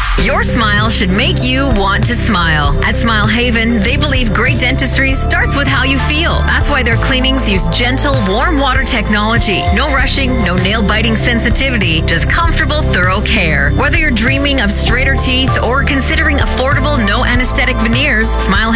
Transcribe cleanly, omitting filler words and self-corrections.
Your smile should make you want to smile. At Smile Haven, they believe great dentistry starts with how you feel. That's why their cleanings use gentle, warm water technology. No rushing, no nail-biting sensitivity, just comfortable, thorough care. Whether you're dreaming of straighter teeth or considering affordable, no anesthetic veneers, Smile